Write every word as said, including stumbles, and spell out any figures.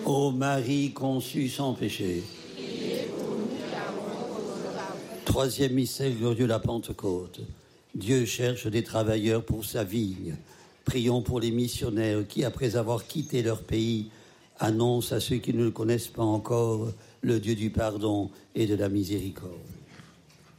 Ô Marie conçue sans péché. Troisième mystère glorieux, la Pentecôte. Dieu cherche des travailleurs pour sa vigne. Prions pour les missionnaires qui, après avoir quitté leur pays, annoncent à ceux qui ne le connaissent pas encore le Dieu du pardon et de la miséricorde.